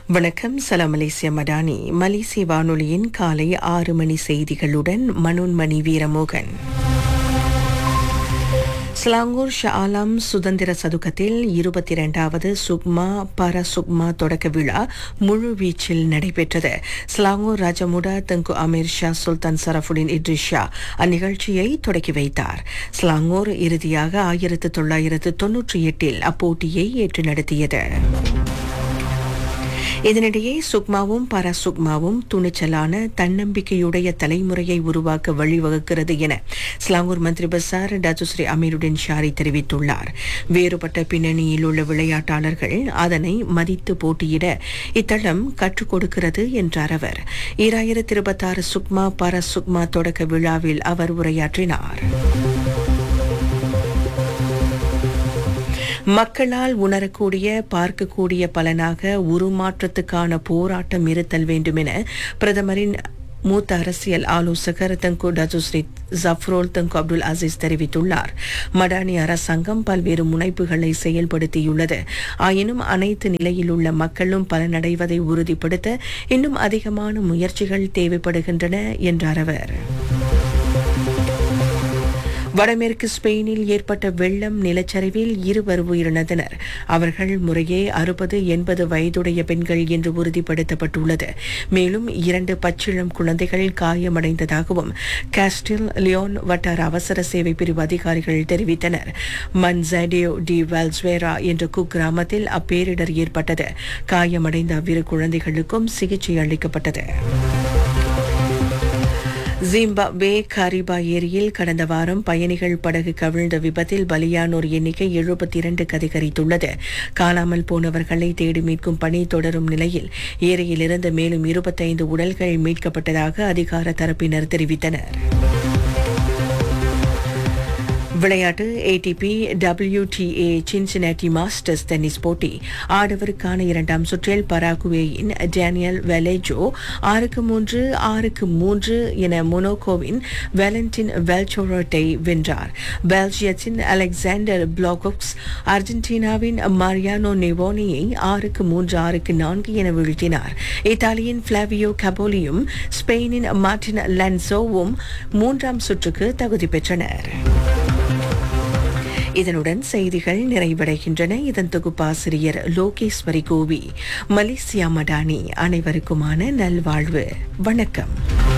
வணக்கம். சலாம் மலேசிய மடானி மலேசிய வானொலியின் காலை 6 மணி செய்திகளுடன் மனோன்மணி வீரமோகன். ஸ்லாங்கூர் ஷா ஆலம் சுதந்திர சதுக்கத்தில் 22வது சுக்மா பர சுக்மா தொடக்க விழா முழு வீச்சில் நடைபெற்றது. ஸ்லாங்கூர் ராஜமுடா தங்கு அமீர் ஷா சுல்தான் சரஃபுடின் இட்ரிஸ் ஷா அந்நிகழ்ச்சியை தொடக்கி வைத்தார். ஸ்லாங்கூர் இறுதியாக 1998 அப்போட்டியை ஏற்று நடத்தியது. இதனிடையே சுக்மாவும் பரசுக்மாவும் துணிச்சலான தன்னம்பிக்கையுடைய தலைமுறையை உருவாக்க வழிவகுக்கிறது என ஸ்லாங்கூர் மந்திரி பசார் டத்துஸ்ரீ அமீருடின் ஷாரி தெரிவித்துள்ளார். வேறுபட்ட பின்னணியில் உள்ள விளையாட்டாளர்கள் அதனை மதித்து போட்டியிட இத்தளம் கற்றுக் கொடுக்கிறது என்றார் அவர். 2026 சுக்மா பரசுக்மா தொடக்க விழாவில் அவர் உரையாற்றினார். மக்களால் உணரக்கூடிய பார்க்கக்கூடிய பலனாக உருமாற்றத்துக்கான போராட்டம் இருத்தல் வேண்டும் என பிரதமரின் மூத்த அரசியல் ஆலோசகர் தங்கு டத்துஸ்ரீ ஜஃப்ரோல் தங்கு அப்துல் அசீஸ் தெரிவித்துள்ளார். மடானி அரசாங்கம் பல்வேறு முனைப்புகளை செயல்படுத்தியுள்ளது. ஆயினும் அனைத்து நிலையில் உள்ள மக்களும் பலனடைவதை உறுதிப்படுத்த இன்னும் அதிகமான முயற்சிகள் தேவைப்படுகின்றன என்றார் அவர். வடமேற்கு ஸ்பெயினில் ஏற்பட்ட வெள்ளம் நிலச்சரிவில் 2 உயிரிழந்தனர். அவர்கள் முறையே 60-80 வயதுடைய பெண்கள் என்று உறுதிப்படுத்தப்பட்டுள்ளது. மேலும் 2 பச்சிளம் குழந்தைகள் காயமடைந்ததாகவும் காஸ்டில் லியோன் வட்டார அவசர சேவை பிரிவு அதிகாரிகள் தெரிவித்தனர். மன்சாடியோ டி வால்ஸ்வேரா என்ற குக்கிராமத்தில் அப்பேரிடர் ஏற்பட்டது. காயமடைந்த அவ்விரு குழந்தைகளுக்கும் சிகிச்சை அளிக்கப்பட்டது. ஜிம்பாப்வே காரிபா ஏரியில் கடந்த வாரம் பயணிகள் படகு கவிழ்ந்த விபத்தில் பலியானோர் எண்ணிக்கை 72 அதிகரித்துள்ளது. காணாமல் போனவர்களை தேடி மீட்கும் பணி தொடரும் நிலையில் ஏரியிலிருந்து மேலும் 25 உடல்கள் மீட்கப்பட்டதாக அதிகார தரப்பினர் தெரிவித்தனர். விளையாட்டு ATP WTA Cincinnati masters tennis போட்டி ஆடவருக்கான 2ஆம் சுற்றில் பராகுவேயின் டேனியல் வெலேஜோ 6-3, 6-3 என மொனோகோவின் வேலண்டின் வெல்சோரோட்டை வென்றார். பெல்ஜியத்தின் அலெக்சாண்டர் பிளாகோக்ஸ் அர்ஜென்டினாவின் மாரியானோ நெவோனியை 6-3, 6-4 என வீழ்த்தினார். இத்தாலியின் பிளாவியோ கபோலியும் ஸ்பெயினின் மார்டின் லான்சோவும் 3ஆம் சுற்றுக்கு தகுதி பெற்றனர். இதனுடன் செய்திகள் நிறைவடைகின்றன. இதன் தொகுப்பாசிரியர் லோகேஸ்வரி கோவி. மலேசியா மடானி அனைவருக்குமான நல்வாழ்வு. வணக்கம்.